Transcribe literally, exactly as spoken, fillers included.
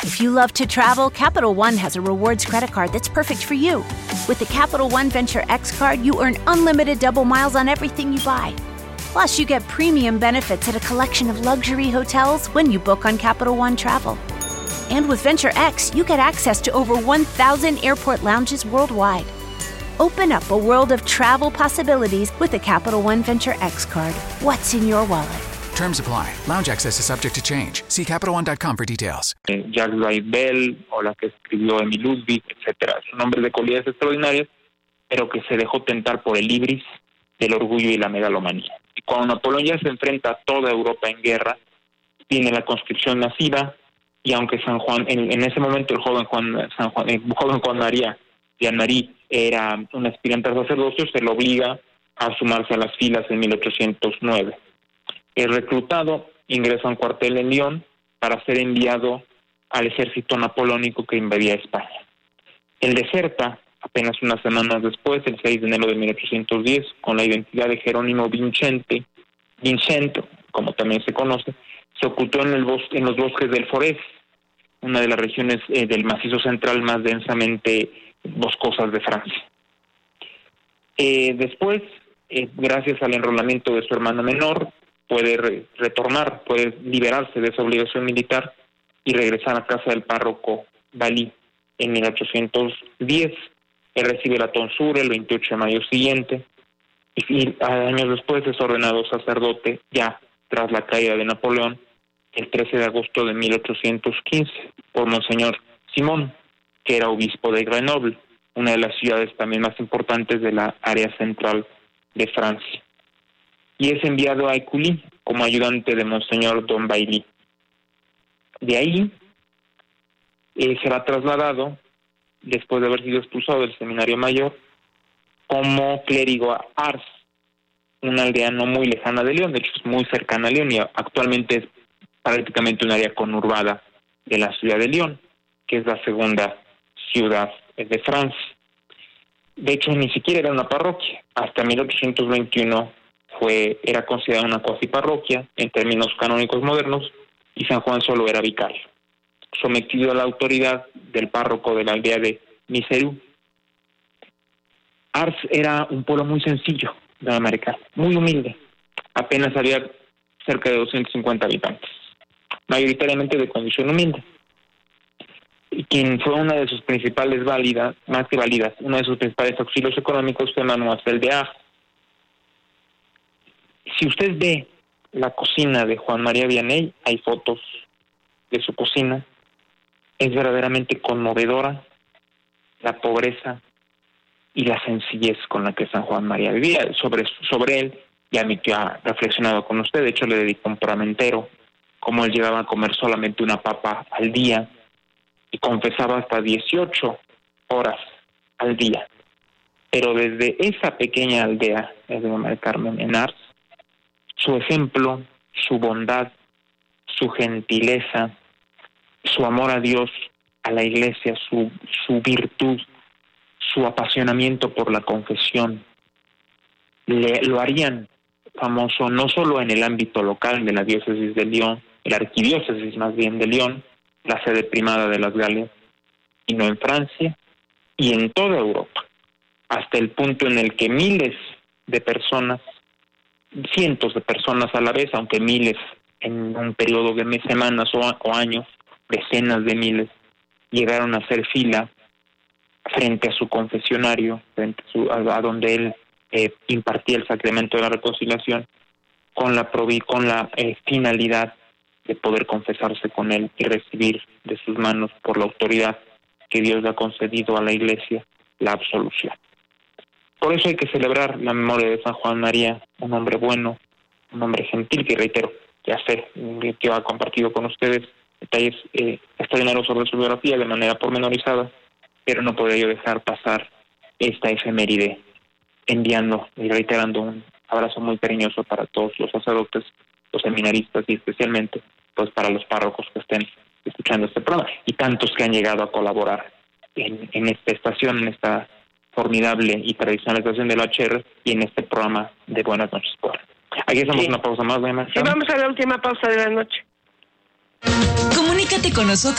If you love to travel, Capital One has a rewards credit card that's perfect for you. With the Capital One Venture X card, you earn unlimited double miles on everything you buy. Plus, you get premium benefits at a collection of luxury hotels when you book on Capital One Travel. And with Venture X, you get access to over one thousand airport lounges worldwide. Open up a world of travel possibilities with the Capital One Venture X card. What's in your wallet? Terms apply. Lounge access is subject to change. See Capital One dot com for details. Jacques Weibel o la que escribió Emil Ludwig, etcétera. Son hombres de cualidades extraordinarias, pero que se dejó tentar por el ibris del orgullo y la megalomanía. Y cuando Napoleón ya se enfrenta a toda Europa en guerra, tiene la conscripción masiva, y aunque San Juan, en, en ese momento el joven Juan, San Juan, el joven Juan María Jean-Marie era un aspirante al sacerdocio, se lo obliga a sumarse a las filas en mil ochocientos nueve. El reclutado ingresa a un cuartel en Lyon para ser enviado al ejército napoleónico que invadía España. Él deserta apenas unas semanas después, el seis de enero de mil ochocientos diez, con la identidad de Jerónimo Vincente, Vincent, como también se conoce, se ocultó en, el bosque, en los bosques del Forez, una de las regiones eh, del macizo central más densamente boscosas de Francia. Eh, después, eh, gracias al enrolamiento de su hermano menor, puede re- retornar, puede liberarse de esa obligación militar y regresar a casa del párroco Valí en mil ochocientos diez. Él recibe la tonsura el veintiocho de mayo siguiente y, y años después es ordenado sacerdote ya tras la caída de Napoleón el trece de agosto de mil ochocientos quince por Monseñor Simón, que era obispo de Grenoble, una de las ciudades también más importantes de la área central de Francia. Y es enviado a Écully como ayudante de Monseñor Don Bailly. De ahí eh, será trasladado, después de haber sido expulsado del seminario mayor, como clérigo a Ars, una aldea no muy lejana de Lyon, de hecho es muy cercana a Lyon y actualmente es prácticamente un área conurbada de la ciudad de Lyon, que es la segunda ciudad de Francia. De hecho, ni siquiera era una parroquia. Hasta mil ochocientos veintiuno fue era considerada una cuasi parroquia en términos canónicos modernos y San Juan solo era vicario, sometido a la autoridad del párroco de la aldea de Miserou. Ars era un pueblo muy sencillo de América, muy humilde. Apenas había cerca de doscientos cincuenta habitantes, mayoritariamente de condición humilde. Y quien fue una de sus principales válidas, más que válidas, uno de sus principales auxilios económicos fue Mademoiselle de Arles. Si usted ve la cocina de Juan María Vianney, hay fotos de su cocina, es verdaderamente conmovedora la pobreza y la sencillez con la que San Juan María vivía. Sobre, sobre él, ya mi tío ha reflexionado con usted, de hecho le dedicó un programa entero, cómo él llegaba a comer solamente una papa al día y confesaba hasta dieciocho horas al día. Pero desde esa pequeña aldea, es de Mamá del Carmen, en Ars, su ejemplo, su bondad, su gentileza, su amor a Dios, a la iglesia, su, su virtud, su apasionamiento por la confesión, le, lo harían famoso no solo en el ámbito local de la diócesis de Lyon, la arquidiócesis más bien de Lyon, la sede primada de las Galias, sino en Francia y en toda Europa, hasta el punto en el que miles de personas, cientos de personas a la vez, aunque miles en un periodo de mes, semanas o, o años, decenas de miles, llegaron a hacer fila frente a su confesionario, frente a, su, a, a donde él eh, impartía el sacramento de la reconciliación, con la, provi, con la eh, finalidad de poder confesarse con él y recibir de sus manos, por la autoridad que Dios le ha concedido a la Iglesia, la absolución. Por eso hay que celebrar la memoria de San Juan María, un hombre bueno, un hombre gentil, que reitero, ya sé que ha compartido con ustedes detalles eh, extraordinarios sobre su biografía de manera pormenorizada, pero no podría yo dejar pasar esta efeméride enviando y reiterando un abrazo muy cariñoso para todos los sacerdotes, los seminaristas y especialmente pues para los párrocos que estén escuchando este programa y tantos que han llegado a colaborar en, en esta estación, en esta formidable y tradicional estación de la H R y en este programa de Buenas Noches Puebla. Aquí hacemos sí. una pausa más, ¿no? Sí, vamos a la última pausa de la noche. Comunícate con nosotros